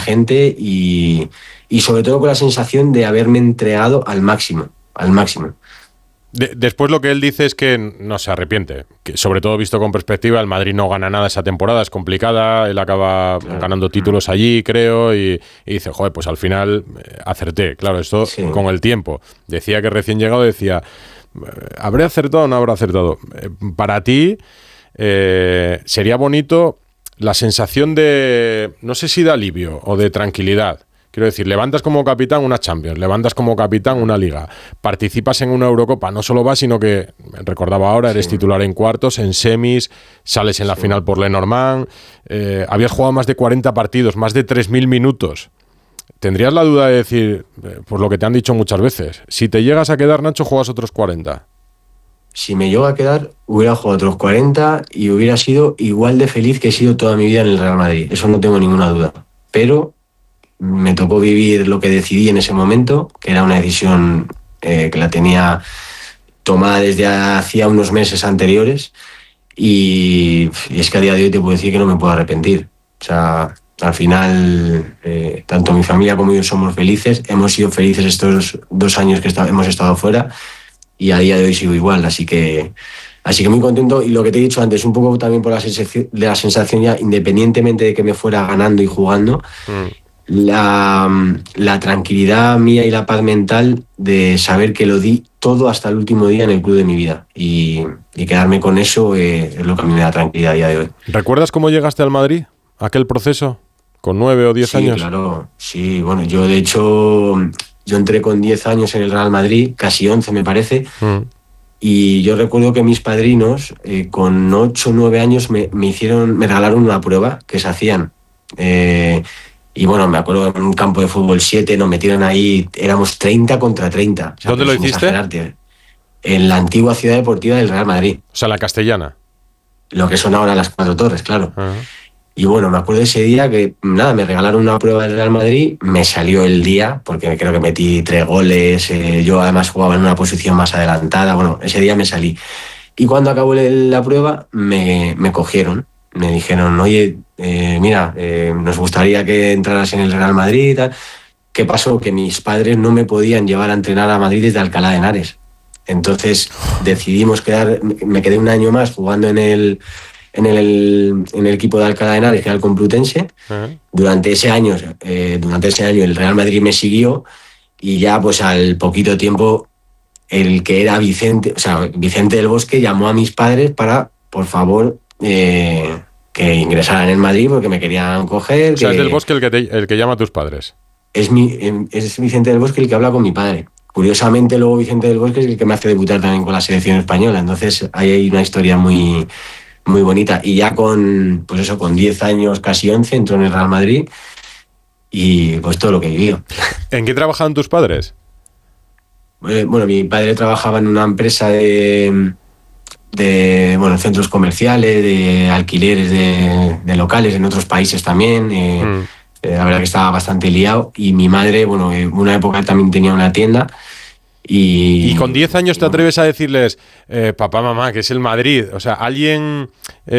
gente y sobre todo con la sensación de haberme entregado al máximo. Después lo que él dice es que no se arrepiente, que sobre todo visto con perspectiva, el Madrid no gana nada esa temporada, es complicada, él acaba ganando títulos allí, creo, y dice, joder, pues al final acerté. Claro, esto con el tiempo. Decía que recién llegado decía, ¿habré acertado o no habré acertado? Para ti sería bonito la sensación de, no sé si de alivio o de tranquilidad. Quiero decir, levantas como capitán una Champions, levantas como capitán una Liga, participas en una Eurocopa, no solo vas, sino que, recordaba ahora, eres titular en cuartos, en semis, sales en la final por Lenormand, habías jugado más de 40 partidos, más de 3.000 minutos. ¿Tendrías la duda de decir, por lo que te han dicho muchas veces, si te llegas a quedar, Nacho, juegas otros 40? Si me llego a quedar, hubiera jugado otros 40 y hubiera sido igual de feliz que he sido toda mi vida en el Real Madrid, eso no tengo ninguna duda. Pero me tocó vivir lo que decidí en ese momento, que era una decisión que la tenía tomada desde hacía unos meses anteriores y es que a día de hoy te puedo decir que no me puedo arrepentir. O sea, al final, tanto mi familia como yo somos felices, hemos sido felices estos 2 años que hemos estado fuera y a día de hoy sigo igual, así que muy contento. Y lo que te he dicho antes, un poco también por la sensación ya, independientemente de que me fuera ganando y jugando, la tranquilidad mía y la paz mental de saber que lo di todo hasta el último día en el club de mi vida y quedarme con eso es lo que a mí me da tranquilidad a día de hoy. ¿Recuerdas cómo llegaste al Madrid? ¿Aquel proceso? ¿Con 9 o 10 años? Sí, claro. Sí, bueno, yo de hecho entré con 10 años en el Real Madrid, casi 11 me parece, y yo recuerdo que mis padrinos con 8 o 9 años me regalaron una prueba que se hacían. Y bueno, me acuerdo en un campo de fútbol 7, nos metieron ahí, éramos 30 contra 30. O sea, ¿dónde lo hiciste? En la antigua ciudad deportiva del Real Madrid. O sea, la Castellana. Lo que son ahora las 4 Torres, claro. Uh-huh. Y bueno, me acuerdo de ese día que, nada, me regalaron una prueba del Real Madrid, me salió el día, porque creo que metí 3 goles, yo además jugaba en una posición más adelantada, bueno, ese día me salí. Y cuando acabó la prueba, me cogieron. Me dijeron, oye, mira, nos gustaría que entraras en el Real Madrid y tal. ¿Qué pasó? Que mis padres no me podían llevar a entrenar a Madrid desde Alcalá de Henares. Entonces decidimos me quedé un año más jugando en el equipo de Alcalá de Henares, que era el Complutense. Uh-huh. Durante ese año el Real Madrid me siguió y ya pues al poquito tiempo el que era Vicente del Bosque llamó a mis padres para, por favor, que ingresaran en el Madrid porque me querían coger. O sea, es del Bosque el que llama a tus padres. Es Vicente del Bosque el que habla con mi padre. Curiosamente, luego Vicente del Bosque es el que me hace debutar también con la selección española. Entonces, ahí hay una historia muy, muy bonita. Y ya con 10 años, casi 11, entró en el Real Madrid y pues todo lo que he vivido. ¿En qué trabajaban tus padres? Bueno, mi padre trabajaba en una empresa de centros comerciales, de alquileres de locales en otros países también. La verdad que estaba bastante liado. Y mi madre, en una época también tenía una tienda. Y con 10 años te atreves a decirles, papá, mamá, que es el Madrid. O sea, alguien...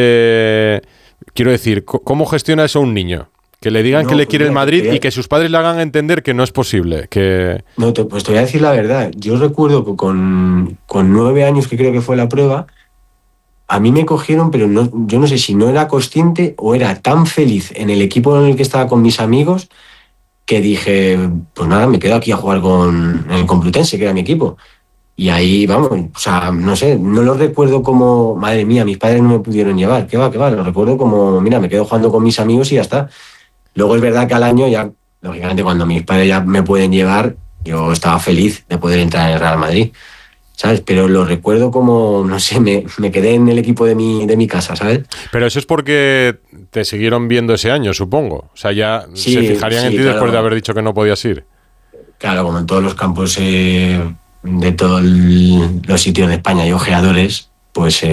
quiero decir, ¿cómo gestiona eso un niño? Que le digan que le quiere el Madrid y que sus padres le hagan entender que no es posible. No, pues te voy a decir la verdad. Yo recuerdo que con 9 años, que creo que fue la prueba, a mí me cogieron, pero yo no sé si no era consciente o era tan feliz en el equipo en el que estaba con mis amigos que dije, pues nada, me quedo aquí a jugar con el Complutense, que era mi equipo. Y ahí, vamos, o sea, no sé, no lo recuerdo como, madre mía, mis padres no me pudieron llevar. ¿Qué va? Lo recuerdo como, mira, me quedo jugando con mis amigos y ya está. Luego es verdad que al año ya, lógicamente, cuando mis padres ya me pueden llevar, yo estaba feliz de poder entrar en el Real Madrid, ¿sabes? Pero lo recuerdo como, no sé, me quedé en el equipo de mi casa, ¿sabes? Pero eso es porque te siguieron viendo ese año, supongo. O sea, ya sí, se fijarían en ti, claro, después de haber dicho que no podías ir. Claro, como en todos los campos de todos los sitios de España hay ojeadores, pues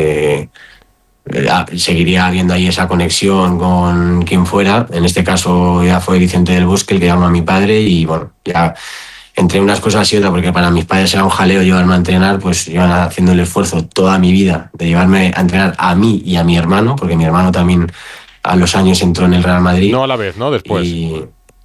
seguiría habiendo ahí esa conexión con quien fuera. En este caso ya fue Vicente del Bosque el que llamó a mi padre y bueno, ya entre unas cosas y otras, porque para mis padres era un jaleo llevarme a entrenar, pues iban haciendo el esfuerzo toda mi vida de llevarme a entrenar a mí y a mi hermano, porque mi hermano también a los años entró en el Real Madrid. No a la vez, ¿no? Después.